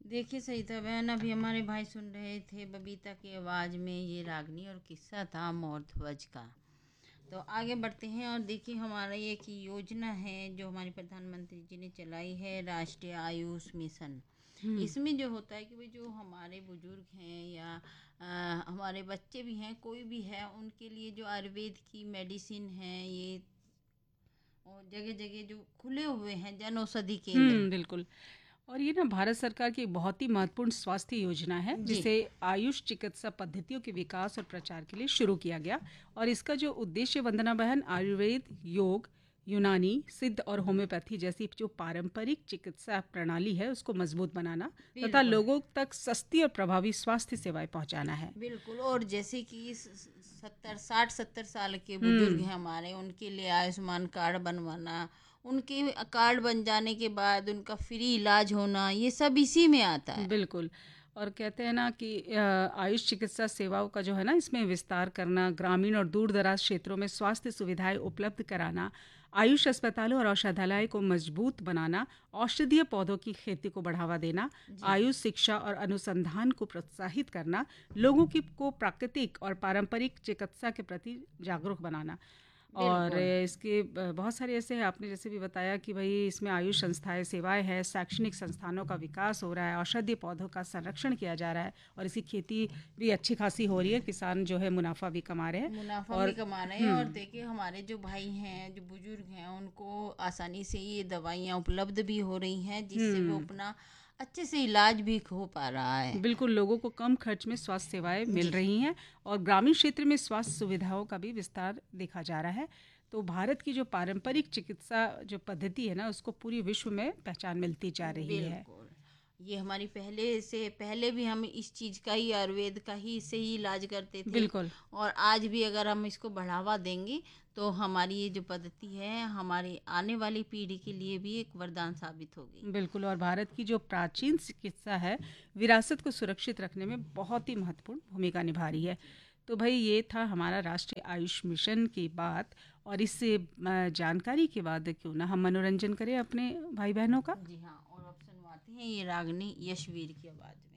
देखिए सही था बहन, अभी हमारे भाई सुन रहे थे बबीता की आवाज़ में ये रागनी और किस्सा था मोर ध्वज का। तो आगे बढ़ते हैं और देखिए हमारा ये एक योजना है जो हमारे प्रधानमंत्री जी ने चलाई है, राष्ट्रीय आयुष मिशन। हुँ, इसमें जो होता है कि भाई जो हमारे बुजुर्ग हैं या हमारे बच्चे भी हैं, कोई भी है, उनके लिए जो आयुर्वेद की मेडिसिन है ये, और जगह जगह जो खुले हुए हैं जन औषधि केंद्र। बिल्कुल। और ये ना भारत सरकार की एक बहुत ही महत्वपूर्ण स्वास्थ्य योजना है, जी। जिसे आयुष चिकित्सा पद्धतियों के विकास और प्रचार के लिए शुरू किया गया। और इसका जो उद्देश्य वंदना बहन, आयुर्वेद, योग, यूनानी, सिद्ध और होम्योपैथी जैसी जो पारंपरिक चिकित्सा प्रणाली है उसको मजबूत बनाना तथा बिल्कुल। लोगों तक सस्ती और प्रभावी स्वास्थ्य सेवाएं पहुंचाना है। बिल्कुल, और जैसे कि 70 60 70 साल के बुजुर्ग हम्म हैं हमारे, उनके लिए आयुष्मान कार्ड बनवाना, उनके कार्ड बन जाने के बाद उनका फ्री इलाज होना, ये सब इसी में आता है। बिल्कुल। और कहते हैं ना कि आयुष चिकित्सा सेवाओं का जो है ना इसमें विस्तार करना, ग्रामीण और दूर दराज क्षेत्रों में स्वास्थ्य सुविधाएं उपलब्ध कराना, आयुष अस्पतालों और औषधालय को मजबूत बनाना, औषधीय पौधों की खेती को बढ़ावा देना, जी। आयुष शिक्षा और अनुसंधान को प्रोत्साहित करना, लोगों की को प्राकृतिक और पारंपरिक चिकित्सा के प्रति जागरूक बनाना। और बिल्कुल। इसके बहुत सारे ऐसे हैं, आपने जैसे भी बताया कि भाई इसमें आयुष संस्थाएं सेवाएं हैं, शैक्षणिक संस्थानों का विकास हो रहा है, औषधीय पौधों का संरक्षण किया जा रहा है और इसकी खेती भी अच्छी खासी हो रही है, किसान जो है मुनाफा भी कमा रहे हैं। मुनाफा भी और कमा रहे हैं, और देखिए हमारे जो भाई हैं जो बुजुर्ग हैं उनको आसानी से ये दवाइयाँ उपलब्ध भी हो रही हैं, जिससे वो हम्म अपना अच्छे से इलाज भी हो पा रहा है। बिल्कुल, लोगों को कम खर्च में स्वास्थ्य सेवाएं मिल जी। रही हैं और ग्रामीण क्षेत्र में स्वास्थ्य सुविधाओं का भी विस्तार देखा जा रहा है। तो भारत की जो पारंपरिक चिकित्सा जो पद्धति है ना उसको पूरी विश्व में पहचान मिलती जा रही है। बिल्कुल। ये हमारी पहले से पहले भी हम इस चीज़ का ही, आयुर्वेद का ही, से ही इलाज करते थे। बिल्कुल। और आज भी अगर हम इसको बढ़ावा देंगे तो हमारी ये जो पद्धति है हमारी आने वाली पीढ़ी के लिए भी एक वरदान साबित होगी। बिल्कुल, और भारत की जो प्राचीन चिकित्सा है विरासत को सुरक्षित रखने में बहुत ही महत्वपूर्ण भूमिका निभा रही है। जी। तो भाई ये था हमारा राष्ट्रीय आयुष मिशन की बात। और इससे जानकारी के बाद क्यों ना हम मनोरंजन करें अपने भाई बहनों का। जी हाँ, और अब सुनवाते हैं ये रागनी यशवीर की आवाज़ में।